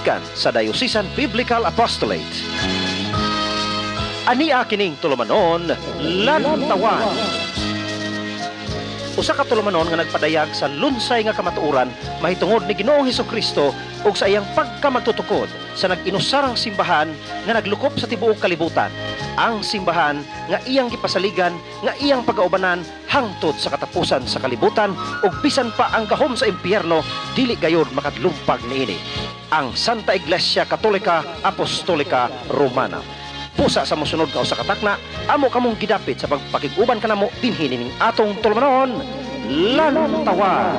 gikan sa Diocesan Biblical Apostolate. Ania kining tulumanon, Lantawan. Usa ka tulumanon nga nagpadayag sa lunsay nga kamatuoran mahitungod ni Ginoong Hesukristo ug sa iyang pagkamagtutukod sa nag-inusarang simbahan nga naglukop sa tibuok kalibutan. Ang simbahan nga iyang gipasaligan, nga iyang pagaubanan hangtod sa katapusan sa kalibutan ug bisan pa ang gahom sa impyerno dili gayud makadlumpag niini. Ang Santa Iglesia Katolika Apostolika Romana. Pusa sa mosunod ka usa ka takna, amo kamong gidapit sa pagpakig-uban kanamo dinhi ning atong tulumanon, Lantawan.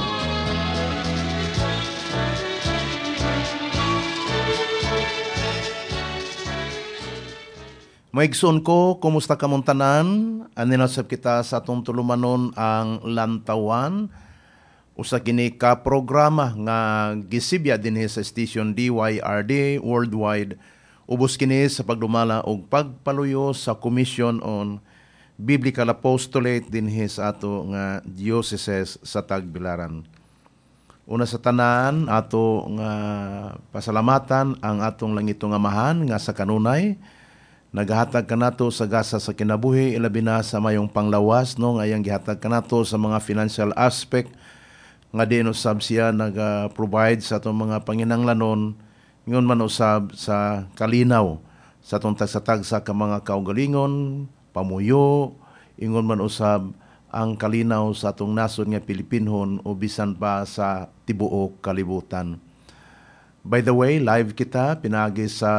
Maigsoon ko, kumusta ka mong tanan? Aninasap kita sa atong tulumanon ang Lantawan. Usa kini ka programa nga gisibya dinhi sa station DYRD Worldwide. Ubos kini sa pagdumala og pagpaluyo sa Commission on Biblical Apostolate dinhi sa ato nga diocese sa Tagbilaran. Una sa tanan, ato nga pasalamatan ang atong langitong amahan nga sa kanunay. Nagahatag kanato sa gasa sa kinabuhi, ilabi na sa mayong panglawas, no, nga iyang gihatag kanato sa mga financial aspect nga din usab siya nag-provide sa atong mga panginahanglanon, ingon man usab sa kalinaw sa atong tagsatagsa ka mga kaugalingon, pamuyo, ingon man usab ang kalinaw sa atong nasod nga Pilipinhon o bisan pa sa tibuok kalibutan. By the way, live kita pinagi sa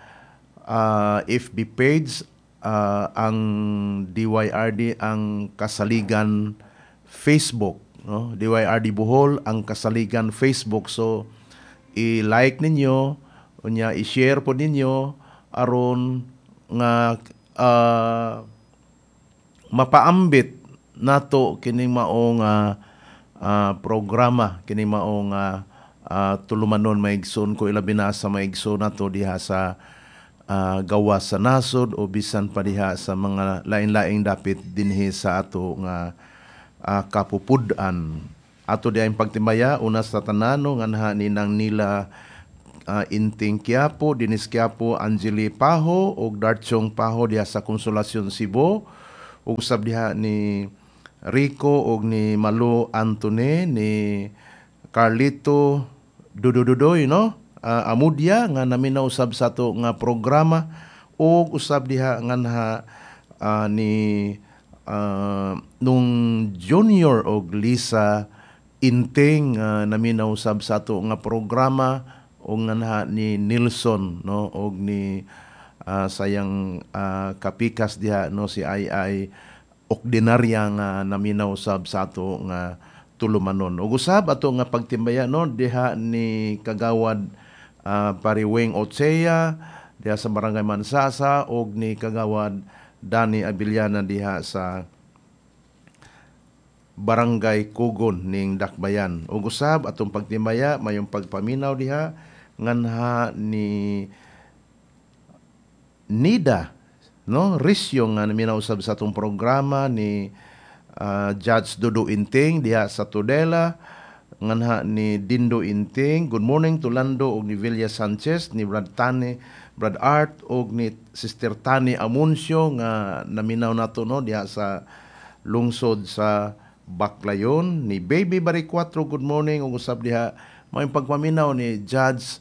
FB page ang DYRD ang Kasaligan Facebook, no? DYRD Bohol ang Kasaligan Facebook. So i-like ninyo, unya i-share po ninyo aron nga mapaambit nato kining maong programa, kining maong tulumanon maigsoon ko ilabi na sa maigsoon nato diha sa gawas sa nasod o bisan pa diha sa mga lain-laing dapit dinhi sa ato nga kapupud-an. Ato diha ang pagtimbaya una sa tanano nga naha ninang nila Inting Quiapo, Dinis Quiapo, Angeli Paho ug Darchong Paho diha sa Konsolasyon Cebu. Ug usab diha ni Rico ug ni Malu Antone, ni Carlito Dudududoy, no? Amudia nga naminaw usab sa ato nga programa ug usab diha nga naha ni nung Junior og Lisa Inting naminaw usab sa ato nga programa ug nga naha ni Nilson, no, og ni sayang kapikas diha, no, si Ay Okdinarya nga naminaw usab sa ato nga tulumanon. Ug usab ato nga pagtimbaya, no, diha ni Kagawad Pariweng Otsea diha sa Barangay Mansasa og ni Kagawad Dani Abiliana diha sa Barangay Kugon ning Dakbayan. Ug usab atong pagtimbaya mayong pagpaminaw diha nganha ni Nida, no, Risyo nga naminaw usab sa atong programa ni Judge Dudu Inting diha sa Tudela, nganha ni Dindo Inting. Good morning to Lando og ni Villa Sanchez, ni Brad Art og ni Sister Tani Amuncio nga naminaw nato, no, diha sa lungsod sa Baclayon, ni Baby Bari 4, good morning. Ug usab diha may pagpaminaw ni Judge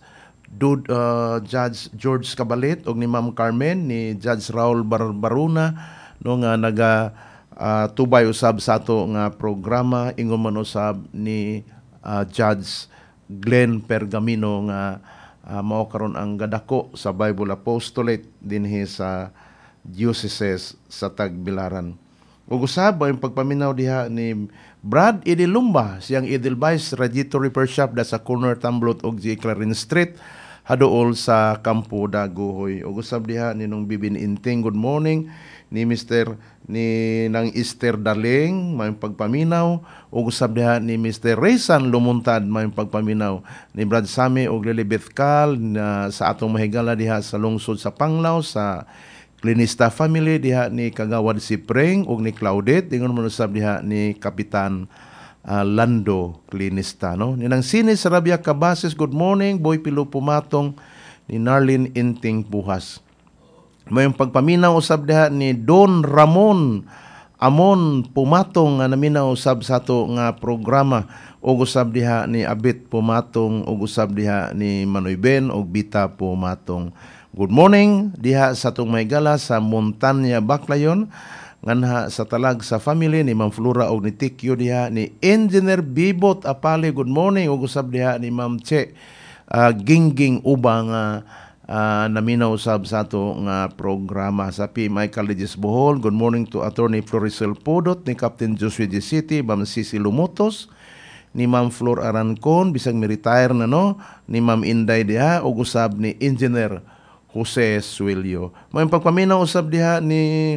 George Cabalit og ni Ma'am Carmen, ni Judge Raul Baruna, no, nga naga tubay usab sa ato nga programa. Ingon man usab ni Judge Glenn Pergamino nga mao karon ang gadako sa Bible Apostolate dinhi sa Diocese sa Tagbilaran. Ug usab ang pagpaminaw diha ni Brad Idilumba, siyang Edelweiss Radiator Repair Shop da sa corner Tamblot og J. Clarin Street, haduol sa Campo Daguhoy. Ug usab diha ni nung Bibin Inting, good morning. Ni Mr. ni nang Esther Daling may pagpaminaw. Ug usab diha ni Mr. Raysan Lumuntad may pagpaminaw. Ni Brad Sami og Lilibeth Cal na sa atong mahigala diha sa lungsod sa Panglao sa Clinista family diha ni Kagawad si Preng ug ni Claudette. Ingon man usab diha ni Kapitan Lando Clinista, no? Ninang Sinis Sarabia Cabases, good morning. Boy Pilo Pumatong, ni Narlin Inting Buhas. May pagpaminaw usab diha ni Don Ramon Amon Pumatong nga naminaw usab sa ato nga programa, ug usab diha ni Abit Pumatong, ug usab diha ni Manoy Ben ug Bita Pumatong. Good morning diha sa atong Maygala sa Montanya Baclayon, nganha sa talag sa family ni Ma'am Flora og ni Tikyo diha ni Engineer Bibot Apale, good morning, ug usab diha ni Ma'am Che Gingging Ubang naminaw usab sa ato nga programa sa PMI Colleges Bohol. Good morning to Attorney Floricel Podot, ni Captain Joshua G. City, Ma'am Sisi Lumotos, ni Ma'am Flor Arancon, bisag mi-retire na, no, ni Ma'am Inday diha, ug usab ni Engineer Jose Suelio. May pagpaminaw usab diha ni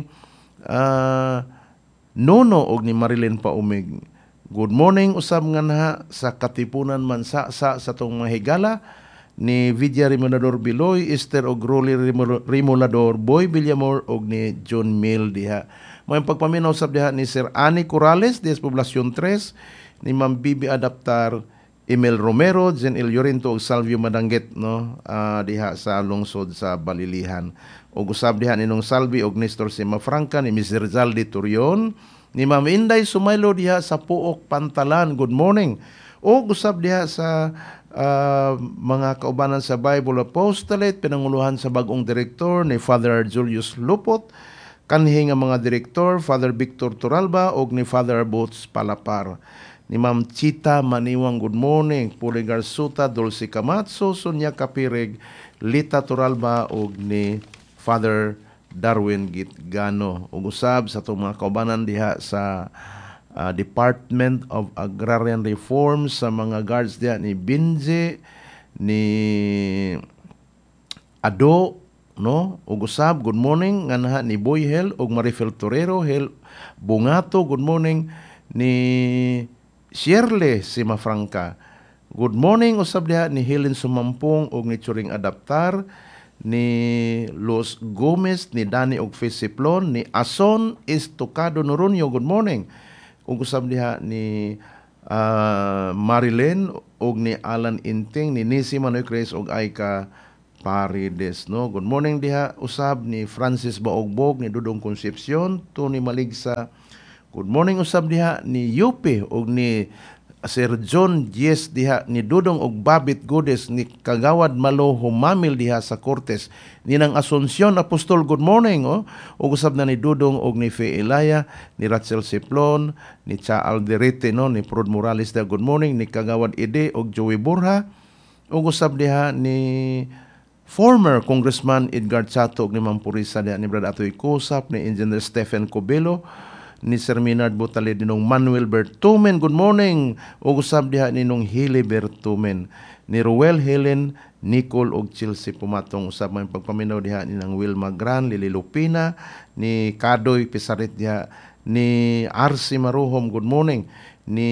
Nono og ni Marilyn Paumig. Good morning usab nga naha sa Katipunan Mansa sa tong mga higala ni Vidya Rimonador Biloy, Esther og Rolly Rimonador, Boy Villamor og ni John Mill diha. May pagpaminaw usab diha ni Sir Ani Corrales des Poblacion 3, ni Ma'am Bibi Adaptar, Emil Romero, Jen El Llorento og Salvio Madanggit, no, diha sa lungsod sa Balilihan. Og usab diha ninong Salvi og Nestor Simafranca, ni Mr. Zaldi Turion, ni Ma'am Inday Sumaylo diha sa Puok Pantalan, good morning. Og usab diha sa mga kaubanan sa Bible Apostolate, pinanguluhan sa bagong direktor ni Father Julius Lupot, kanhi nga mga direktor Father Victor Turalba og ni Father Boots Palapar. Ni Ma'am Chita Maniwang, good morning. Puli Garsuta, Dulce Camatso, Sonia Kapirig, Lita Turalba og ni Father Darwin Gitgano. Ug usab sa itong mga kaubanan diha sa Department of Agrarian Reform, sa mga guards diha ni Binje, ni Ado, no, ug usab good morning nga ni Boy Hel og Marifel Torero, Hel Bungato, good morning ni Shirley Simafranca. Good morning usab diha ni Helen Sumampong og ni Churing Adaptar, ni Los Gomez, ni Dani og Fisiplon, ni Ason Estocado Noronio, good morning. Ug usab diha ni Marilyn og ni Alan Inting, ni Nisi Manoy Cres og Aika Parides, no. Good morning diha usab ni Francis Baogbog, ni Dudong Concepcion, Tony Maligsa. Good morning usab diha ni Yupi og ni Sir John Yes diha ni Dudong og Babit Godes, ni Kagawad Malo Humamil diha sa Cortes, ni nang Asuncion Apostol, good morning, oh. Ug usab na ni Dudong og ni Fe Elaya, ni Rachel Siplon, ni Cha Alderete, no, ni Prod Morales diha, good morning, ni Kagawad Ide og Joey Borja. Ug usab diha ni former Congressman Edgar Chato og ni Ma'am Purisa diha, ni Brad Atoy Kusap, ni Engineer Stephen Cobelo, ni Sir Minard Butale, ninong Manuel Bertumen, good morning. Ug usab diha ninong Hili Bertumen, ni Ruel Helen, Nicole og Chelsea Pumatong. Usab may pagpaminaw diha ninang Wilma Gran, Lili Lupina, ni Kadoy Pisarit diha, ni Arsi Maruhom, good morning. Ni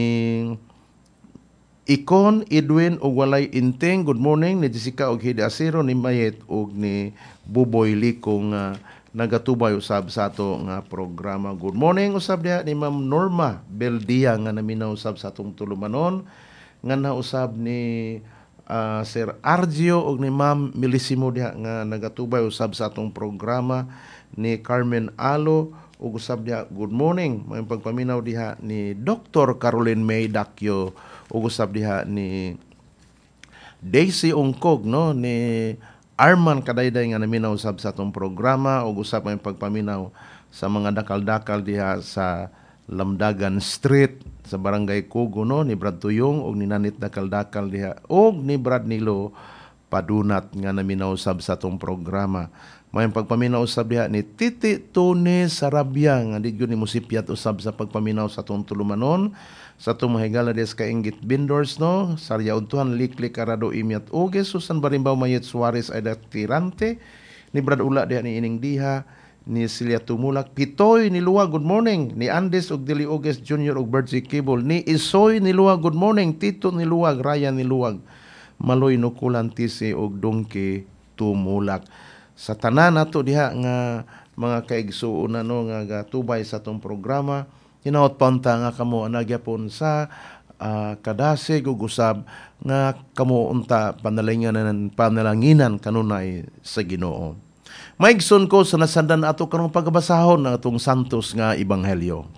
Ikon Edwin og Walay Inteng, good morning. Ni Jessica og Hidi Asiro, ni Mayet og ni Buboy Likong nagatubay usab sa ato nga programa. Good morning usab diha ni Ma'am Norma Beldia nga naminaw usab sa atong tulumanon, nga nausab ni Sir Argio og ni Ma'am Milisimo diha nga nagatubay usab sa atong programa, ni Carmen Alo ug usab diha good morning. May pagpaminaw diha ni Dr. Caroline May Dakyo ug usab diha ni Daisy Ongkog, no, ni Arman Kadayday nga naminaw usab sa atong programa, ug usab may pagpaminaw sa mga dakal-dakal diha sa Lamdagan Street sa Barangay Kugo, no, ni Brad Tuyong ug ni Nanit dakal-dakal diha ug ni Brad Nilo Padunat nga naminaw usab sa atong programa. May pagpaminaw usab diha ni Titi Tone Sarabia nga di gyud ni musipyat usab sa pagpaminaw sa atong tulumanon, sa itong mahigala des kainggit Bindors, no, Sarya Untuhan, Liklik, Arado, Imiat, Uges, Susan Barimbaw, Mayet, Suarez, Aida Tirante, ni Brad Ula, diha ni Ining Diha, ni Celia Tumulak, Pitoy, ni Luwa, good morning, ni Andes, og Dili Uges, Junior, og Bergie Kibol, ni Isoy, ni Luwag, good morning, Tito, ni Luwag, Ryan, ni Luwag, Maloy, Nukulan, Tisi, og Dongke, Tumulak. Sa tanan nato diha nga mga kaigsuon, no, nga gatubay sa itong programa, hinaot panta nga kamo nagyapon sa kadasig ug usab nga kamo unta panalanginan kanunay sa Ginoo. Maigsoon ko sa nasandan ato karong pagbasahon ng atong santos nga ebanghelyo.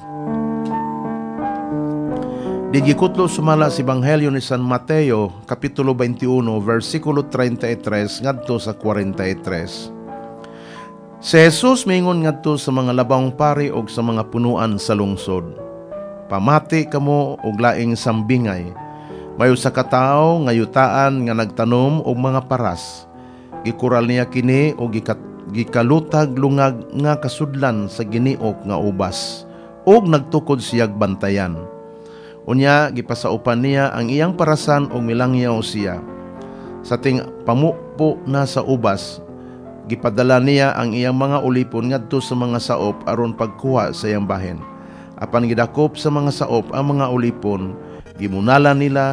Digikutlo sumala si Ebanghelyo ni San Mateo, Kapitulo 21, versikulo 33 ngadto sa 43. Si Jesus mingon ngadto sa mga labang pari o sa mga punuan sa lungsod. Pamati kamo og laing sambingay. Mayo sa katao nga yutaan nga nagtanom og mga paras. Gikural niya kini og gikalutag lungag nga kasudlan sa giniok nga ubas. Og nagtukod siyag bantayan. Unya gipasaupan niya ang iyang parasan og milangyaw siya. Sa ting pamupo na sa ubas, gipadala niya ang iyang mga ulipon ngadto sa mga saop aron pagkuha sa iyang bahin. Apan gidakop sa mga saop ang mga ulipon, gibunalan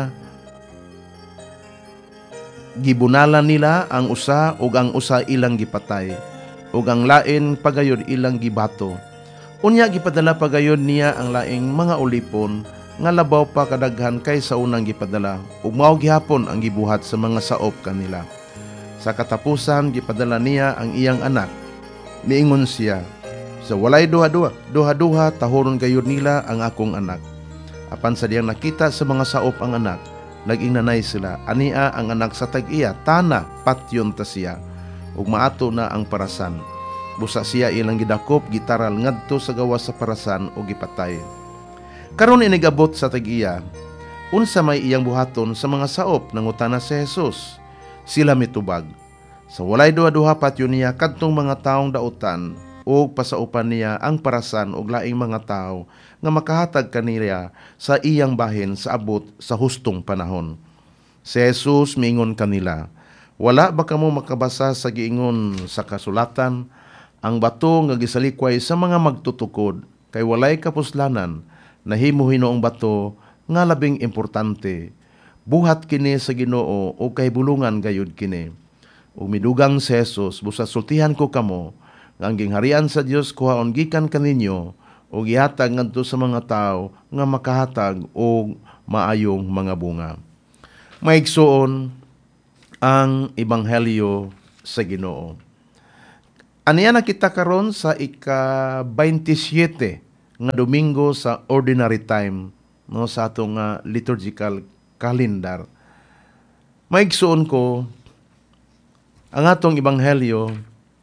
nila ang usa ug ang usa ilang gipatay, ug ang lain pagayod ilang gibato. Unya gipadala pagayod niya ang laing mga ulipon nga labaw pa kadaghan kaysa unang gipadala, ug mao gihapon ang gibuhat sa mga saop kanila. Sa katapusan, gipadala niya ang iyang anak. Miingon siya, sa walay duha-duha, tahoron gayud nila ang akong anak. Apan sa diyang nakita sa mga saop ang anak, naging nanay sila. Ania ang anak sa tag-iya, tana, patyon ta siya. Ug maato na ang parasan. Busa siya ilang gidakop, gitaral ngadto sa gawas sa parasan o gipatay. Karon inigabot sa tag-iya, unsa may iyang buhaton sa mga saop nangutana si Jesus. Sila mitubag. Sa walay duha-duha patyon niya kadtong mga taong dautan o pasaupan niya ang parasan og laing mga tao nga makahatag kanila sa iyang bahin sa abot sa hustong panahon. Si Jesus miingon kanila, wala ba kamo makabasa sa giingon sa kasulatan, ang bato nga gisalikway sa mga magtutukod kay walay kapuslanan, nahimo hinoong bato nga labing importante. Buhat kini sa Ginoo o kay bulungan gayud kini. Ug midugang si Jesus, busa sultihan ko kamo, nga ang gingharian sa Dios kuhaon gikan kaninyo o gihatag ngadto sa mga tao nga makahatag og maayong mga bunga. Maigsoon ang ebanghelyo sa Ginoo. Aniya na kita karon sa ika-27 nga Domingo sa ordinary time, no, sa atong liturgical kalendar. Maigsuon ko ang atong ebanghelyo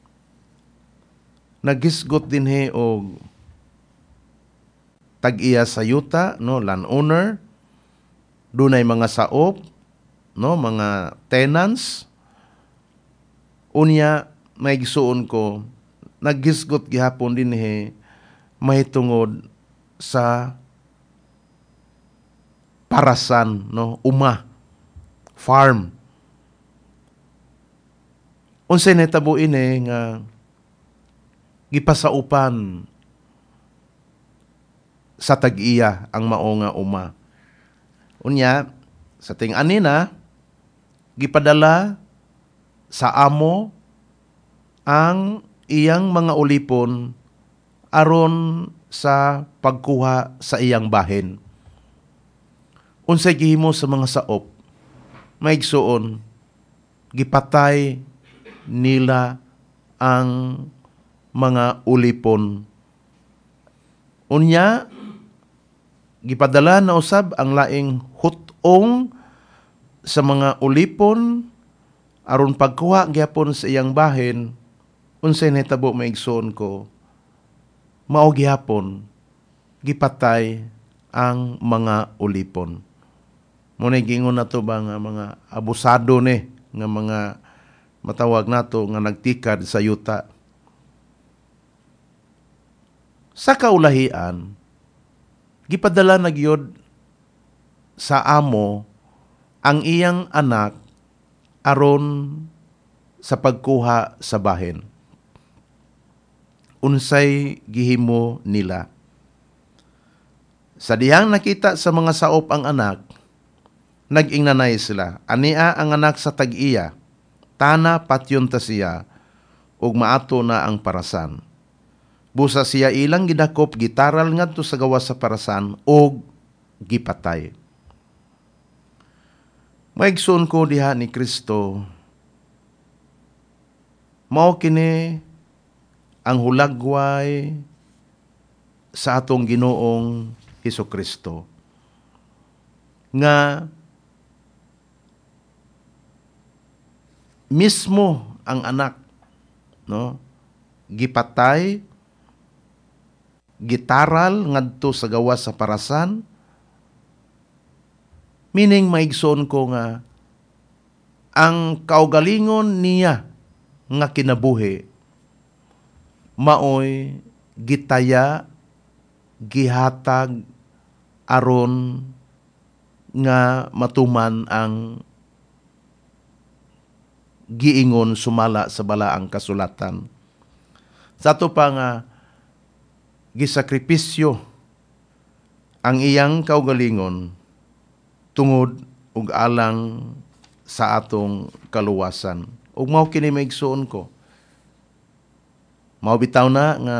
nagisgot dinhi og tag-iya sa yuta, no, landowner, dunay mga saop, no, mga tenants. Unya maigsuon ko nagisgot gihapon dinhi mahitungod sa parasan, no, farm. Unsay nahitabo ini nga gipasaupan sa tag-iya ang mao nga Unya sa ting-ani na gipadala sa amo ang iyang mga ulipon aron sa pagkuha sa iyang bahin. Unsay gihimo sa mga saop, maigsuon, gipatay nila ang mga ulipon. Unya, gipadala na usab ang laing hutong sa mga ulipon aron pagkuha gyapon sa iyang bahin. Unsay nahitabo maigsuon ko, mao gihapon gipatay ang mga ulipon. Muna gingon nato ba nga mga abusado ni nga mga matawag nato nga nagtikad sa yuta. Sa kaulahian, gipadala na gyud sa amo ang iyang anak aron sa pagkuha sa bahin. Unsay gihimo nila? Sa dihang nakita sa mga saop ang anak, naging nanay sila. Ania ang anak sa tag-iya, tana patyon ta siya, ug maato na ang parasan. Busa siya ilang gidakop, gitaral ngadto sa gawas sa parasan, o gipatay. Maigsoon ko diha ni Kristo, mao kini ang hulagway sa atong Ginoong Hesukristo nga mismo ang anak, no, gipatay, gitaral ngadto sa gawas sa parasan, meaning maigsoon ko nga ang kaugalingon niya nga kinabuhi maoy gitaya, gihatag aron nga matuman ang giingon sumala sa balaang kasulatan. Sa ato pa nga gisakripisyo ang iyang kaugalingon tungod ug alang sa atong kaluwasan. Ug mao kini maigsuon ko. Mao bitaw na nga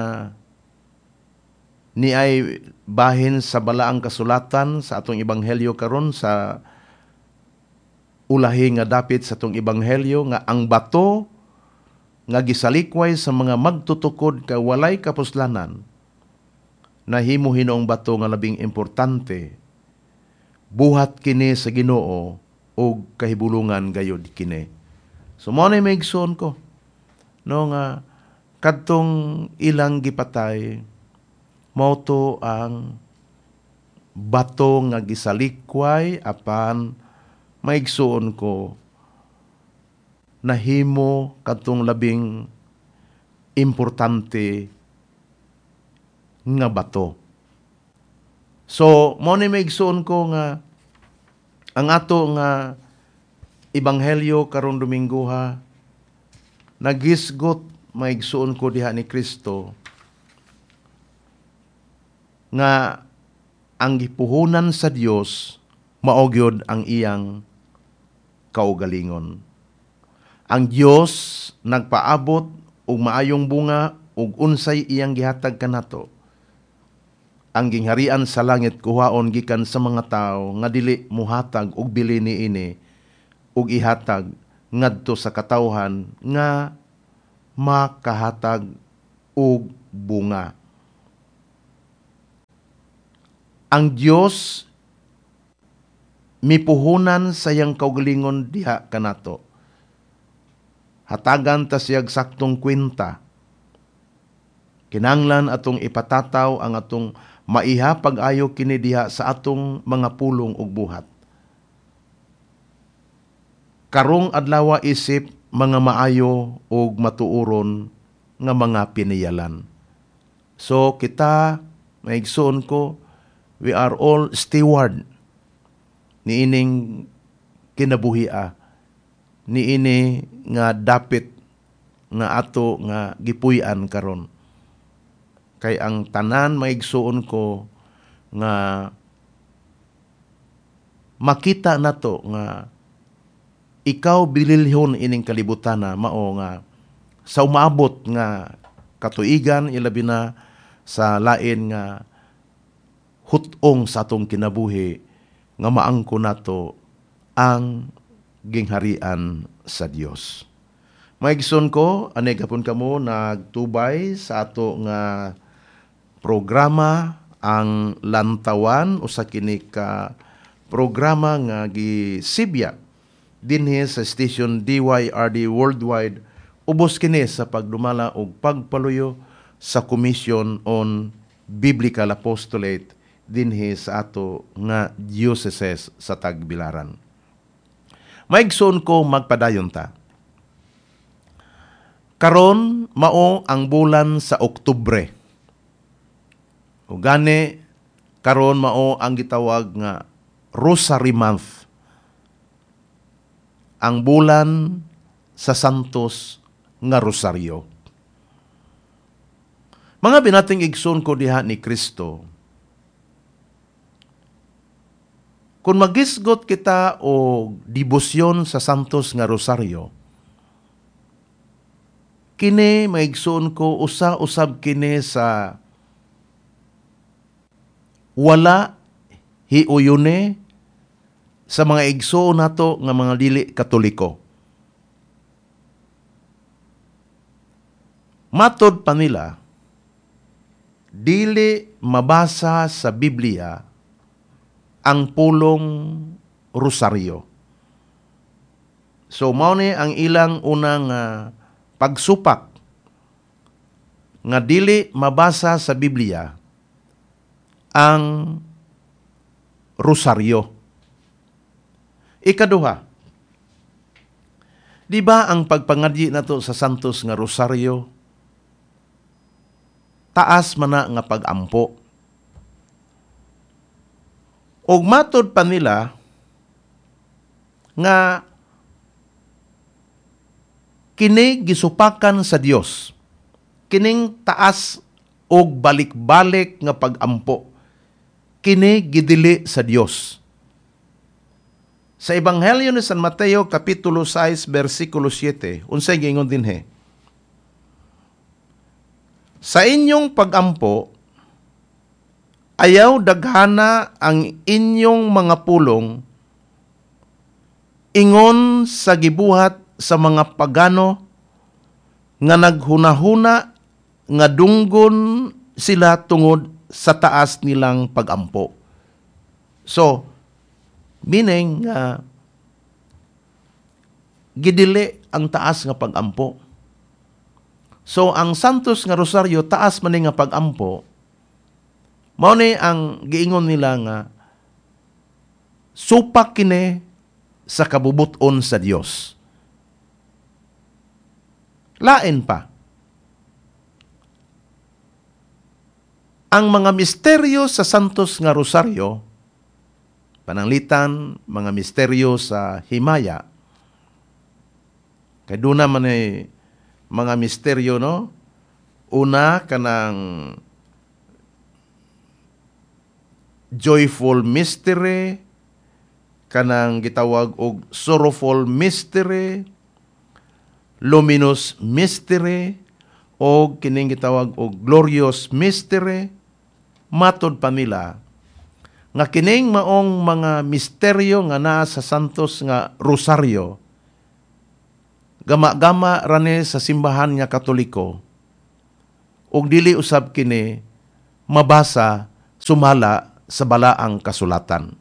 ni ay bahin sa balaang kasulatan sa atong ebanghelyo karon sa ulahi nga dapit sa atong ebanghelyo nga ang bato nga gisalikway sa mga magtutukod kay walay kapuslanan nahimo hinoong bato nga labing importante. Buhat kini sa Ginoo ug kahibulungan gayud kini. So mao na maigsoon ko no nga kadtong ilang gipatay mao to ang bato nga gisalikway apan maigsuon ko nahimo kadtong labing importante nga bato. So mao ni maigsuon ko nga ang ato nga ebanghelyo karong Domingo nagisgot maigsuon ko diha ni Kristo nga ang gipuhunan sa Dios mao gyud ang iyang kaugalingon. Ang Dios nagpaabot og maayong bunga ug unsay iyang gihatag kanato. Ang gingharian sa langit kuhaon gikan sa mga tawo nga dili muhatag og bili niini ug ihatag ngadto sa katawhan nga makahatag og bunga. Ang Dios mipuhunan sa iyang kaugalingon diha kanato. Hatagan ta siyag saktong kwenta. Kinanglan atong ipatataw ang atong maiha pag-ayo kini diha sa atong mga pulong ug buhat. Karong adlaw isip mga maayo ug matuoron nga mga piniyalan. So kita maigsoon ko, we are all steward niining kinabuhia, niini nga dapit nga ato nga gipuy-an karon. Kay ang tanan maigsuon ko nga makita nato nga ikaw bililhon ining kalibutan na mao nga sa umaabot nga katuigan ilabi na sa lain nga hutong sa atong kinabuhi nga maangko nato ang gingharian sa Dios. Maigsoon ko ani gapon kamo nagtubay sa ato nga programa ang Lantawan usa kini ka programa nga gisibya dinhi sa station DYRD Worldwide ubos kini sa pagdumala og pagpaluyo sa Commission on Biblical Apostolate dinhi sa ato nga diocese sa Tagbilaran. Maigsoon ko magpadayon ta. Karon mao ang bulan sa Oktubre. O gani karon mao ang gitawag nga Rosary Month. Ang bulan sa Santos nga Rosaryo. Mga binating igsoon ko diha ni Kristo, kung magisgot kita o debosyon sa Santos nga Rosaryo, kini maigsoon ko usa-usab kini sa wala hiuyone sa mga igsoon nato nga mga dili Katoliko. Matod pa nila, dili mabasa sa Biblia ang pulong rosaryo. So, mao ni ang ilang unang pagsupak nga dili mabasa sa Biblia ang rosaryo. Ikaduha, di ba ang pagpangadyi nato sa santos nga rosaryo, taas man na nga pagampo. Og matod pa nila nga kini gisupakan sa Dios. Kining taas og balik-balik nga pagampo. Kini gidili sa Dios. Sa Ebanghelyo ni San Mateo kapitulo 6 bersikulo 7, unsay giingon dinhi? Sa inyong pagampo, ayaw daghana ang inyong mga pulong, ingon sa gibuhat sa mga pagano, nga naghunahuna, nga dunggon sila tungod sa taas nilang pagampo. So, meaning, gidili ang taas nga pagampo. So, ang santos nga rosaryo, taas man nga pagampo, mao ni ang giingon nila nga, supak kini sa kabubuton sa Dios. Lain pa, ang mga misteryo sa santos nga rosaryo, pananglitan, mga misteryo sa himaya, kay doon naman mga misteryo, no? Una, kanang joyful mystery, kanang gitawag og sorrowful mystery, luminous mystery, o kining gitawag og glorious mystery. Matod pa nila, nga kining maong mga misteryo nga naa sa santos nga rosaryo, gama-gama rani sa simbahan nga Katoliko, ug dili usab kini mabasa sumala sa balaang kasulatan.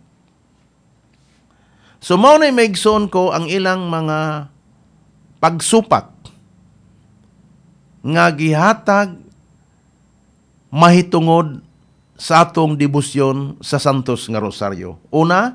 So mao na maigsoon ko ang ilang mga pagsupak nga gihatag mahitungod sa atong debosyon sa santos nga rosaryo. Una,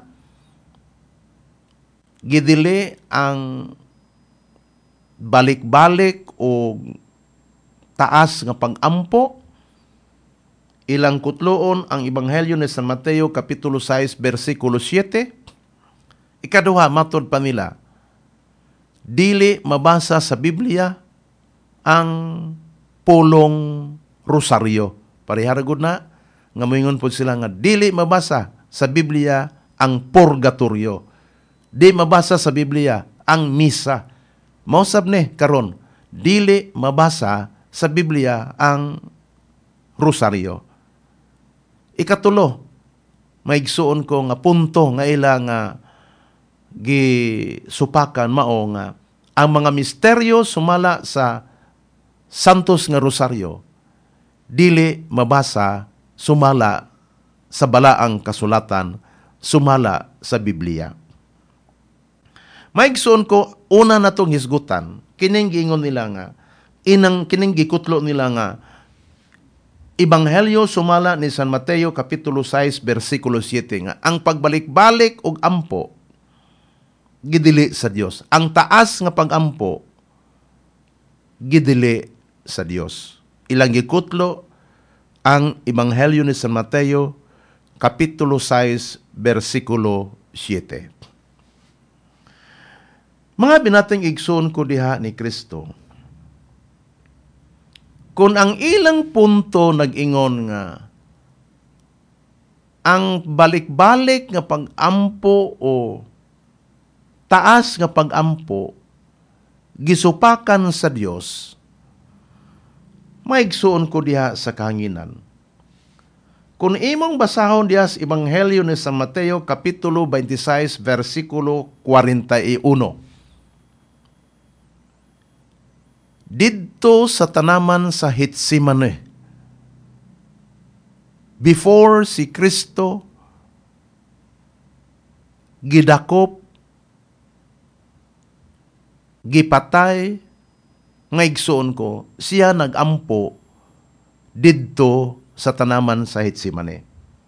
gidili ang balik-balik o taas nga pagampo. Ilang kutloon ang Ebanghelyo ni San Mateo kapitulo 6 bersikulo 7. Ikaduha, matod pa nila, dili mabasa sa Biblia ang pulong rosaryo. Pariharagod na, nga moingon po sila nga dili mabasa sa Biblia ang purgatorio. Di mabasa sa Biblia ang misa. Mausab ni karon, dili mabasa sa Biblia ang rosaryo. Ikatulo, maigsuon ko nga punto nga ila nga gisupakan mao nga ang mga misteryo sumala sa santos nga rosaryo dili mabasa sumala sa balaang kasulatan, sumala sa Biblia. Maigsoon ko, una na itong hisgutan, kining giingon nila nga, kining gikutlo nila nga, Ebanghelyo sumala ni San Mateo kapitulo 6 bersikulo 7 nga, ang pagbalik-balik og ampo, gidili sa Dios. Ang taas nga pagampo, gidili sa Dios. Ilang gikutlo, ang Ebanghelyo ni San Mateo kapitulo 6 bersikulo 7. Mga binating igsoon ko diha ni Kristo, kung ang ilang punto nag-ingon nga, ang balik-balik nga pag-ampo o taas nga pag-ampo, gisupakan sa Dios, maigsuon ko diha sa kahanginan. Kung imong basahon diha sa Ebanghelyo ni San Mateo, Kapitulo 26, versikulo 41. Didto sa tanaman sa Getsemane, before si Kristo gidakop, gipatay, nga igsuon ko, siya nagampo didto sa tanaman sa Getsemane.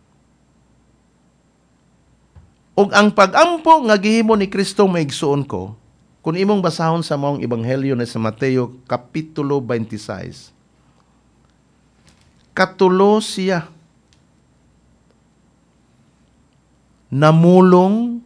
Ug ang pag-ampo nga gihimo ni Kristo maigsuon ko, kung imong basahon sa maong Ebanghelyo ni San Mateo, Kapitulo 26, katulo siya namulong